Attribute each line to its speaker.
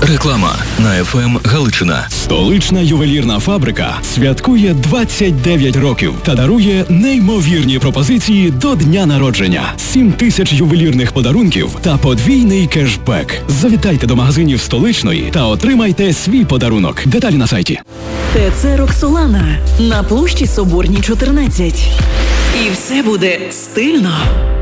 Speaker 1: Реклама на ФМ Галичина.
Speaker 2: Столична ювелірна фабрика святкує 29 років та дарує неймовірні пропозиції до дня народження. 7 тисяч ювелірних подарунків та подвійний кешбек. Завітайте до магазинів Столичної та отримайте свій подарунок. Деталі на сайті.
Speaker 3: ТЦ «Роксолана» на площі Соборній, 14. І все буде стильно,